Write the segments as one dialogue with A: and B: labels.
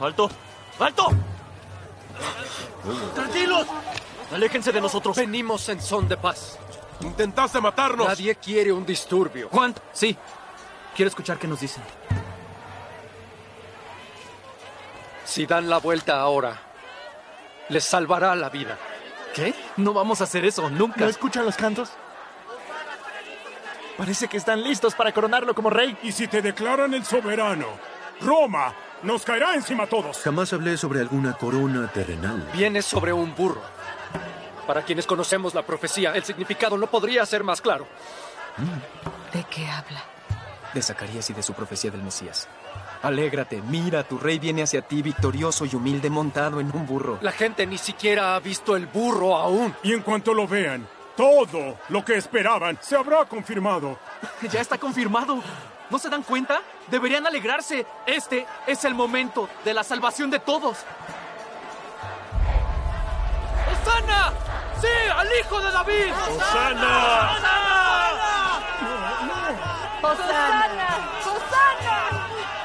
A: ¡Alto! ¡Alto! ¡Tranquilos! ¡Aléjense de nosotros!
B: Venimos en son de paz.
C: ¡Intentaste matarnos!
B: Nadie quiere un disturbio.
A: Juan, sí. Quiero escuchar qué nos dicen.
B: Si dan la vuelta ahora, les salvará la vida.
A: ¿Qué? No vamos a hacer eso, nunca.
D: ¿No escuchan los cantos? Parece que están listos para coronarlo como rey.
E: Y si te declaran el soberano, Roma nos caerá encima a todos.
F: Jamás hablé sobre alguna corona terrenal.
B: Viene sobre un burro. Para quienes conocemos la profecía, el significado no podría ser más claro.
G: ¿De qué habla?
A: De Zacarías y de su profecía del Mesías. Alégrate, mira, tu rey viene hacia ti victorioso y humilde montado en un burro.
B: La gente ni siquiera ha visto el burro aún.
E: Y en cuanto lo vean, todo lo que esperaban se habrá confirmado.
A: Ya está confirmado. ¿No se dan cuenta? Deberían alegrarse. Este es el momento de la salvación de todos. ¡Hosana! ¡Sí! ¡Al hijo de David!
E: ¡Hosana!
G: ¡Hosana! ¡Hosana!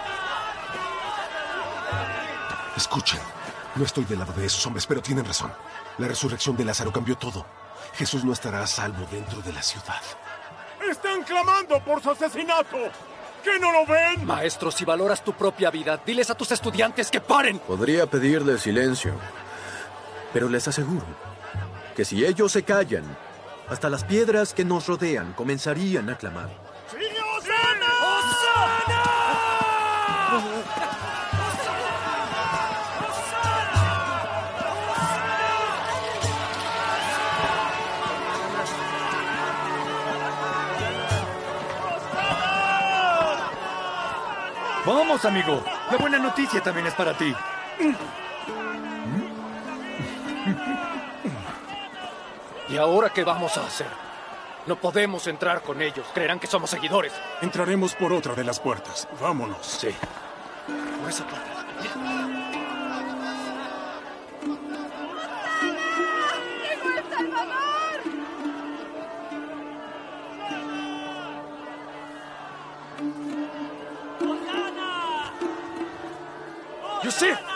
C: Escuchen, no estoy del lado de esos hombres, pero tienen razón. La resurrección de Lázaro cambió todo. Jesús no estará a salvo dentro de la ciudad.
E: ¡Están clamando por su asesinato! ¿Qué no lo ven?
B: Maestro, si valoras tu propia vida, diles a tus estudiantes que paren.
F: Podría pedirles silencio, pero les aseguro que si ellos se callan, hasta las piedras que nos rodean comenzarían a clamar.
E: ¡Sí, Hosana! ¡Hosana!
D: Vamos, amigo. La buena noticia también es para ti.
B: ¿Y ahora qué vamos a hacer? No podemos entrar con ellos. Creerán que somos seguidores.
E: Entraremos por otra de las puertas. Vámonos.
B: Sí. Por esa puerta.
G: ¡Llegó el Salvador!
B: ¡Yusif!